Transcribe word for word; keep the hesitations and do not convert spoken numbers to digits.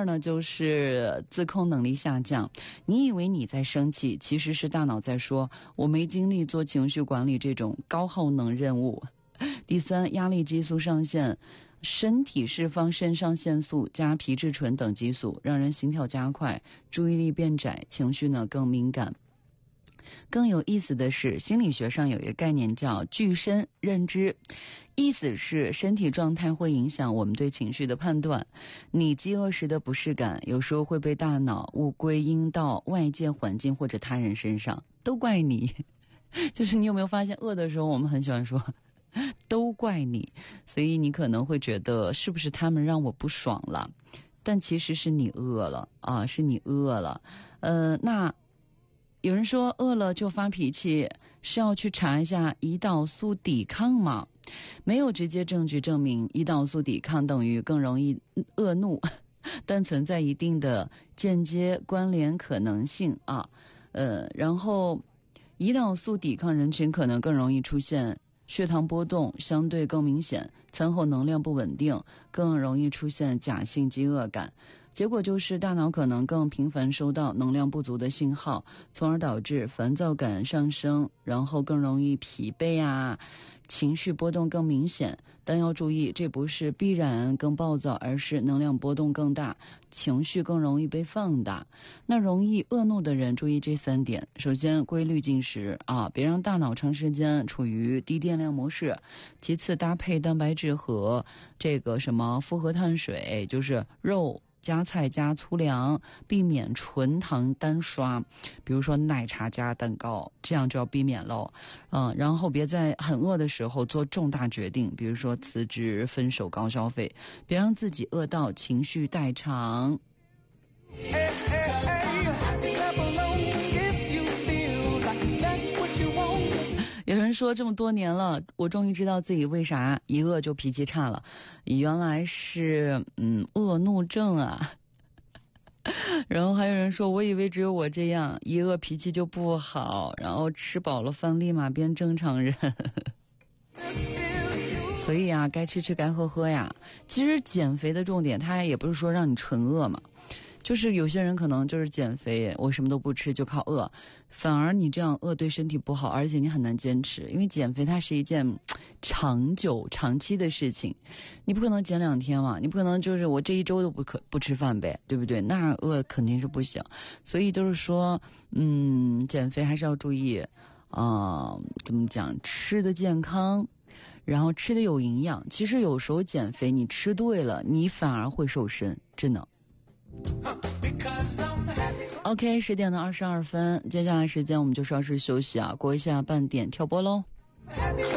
二呢，就是自控能力下降。你以为你在生气，其实是大脑在说我没精力做情绪管理这种高耗能任务。第三，压力激素上限，身体释放肾上腺素加皮质醇等激素，让人心跳加快，注意力变窄，情绪呢更敏感。更有意思的是，心理学上有一个概念叫具身认知，意思是身体状态会影响我们对情绪的判断。你饥饿时的不适感，有时候会被大脑误归因到外界环境或者他人身上，都怪你。就是你有没有发现，饿的时候我们很喜欢说都怪你，所以你可能会觉得是不是他们让我不爽了，但其实是你饿了啊，是你饿了。呃，那有人说饿了就发脾气，是要去查一下胰岛素抵抗吗？没有直接证据证明胰岛素抵抗等于更容易恶怒，但存在一定的间接关联可能性啊。呃，然后胰岛素抵抗人群可能更容易出现血糖波动相对更明显，餐后能量不稳定，更容易出现假性饥饿感。结果就是大脑可能更频繁收到能量不足的信号，从而导致烦躁感上升，然后更容易疲惫啊，情绪波动更明显。但要注意，这不是必然更暴躁，而是能量波动更大，情绪更容易被放大。那容易恶怒的人注意这三点：首先，规律进食啊，别让大脑长时间处于低电量模式；其次，搭配蛋白质和这个什么复合碳水，就是肉加菜加粗粮，避免纯糖单刷，比如说奶茶加蛋糕，这样就要避免喽。嗯，然后别在很饿的时候做重大决定，比如说辞职、分手、高消费，别让自己饿到情绪代偿。有人说这么多年了，我终于知道自己为啥一饿就脾气差了，原来是嗯恶怒症啊。然后还有人说，我以为只有我这样，一饿脾气就不好，然后吃饱了饭立马变正常人。所以啊，该吃吃该喝喝呀。其实减肥的重点，它也不是说让你纯饿嘛，就是有些人可能就是减肥，我什么都不吃就靠饿，反而你这样饿对身体不好，而且你很难坚持，因为减肥它是一件长久长期的事情，你不可能减两天嘛，你不可能就是我这一周都不可不吃饭呗，对不对？那饿肯定是不行。所以就是说嗯，减肥还是要注意啊、呃，怎么讲，吃的健康，然后吃的有营养。其实有时候减肥你吃对了，你反而会瘦身，真的。OK， 十点的二十二分，接下来时间我们就稍事休息啊，过一下半点跳播喽。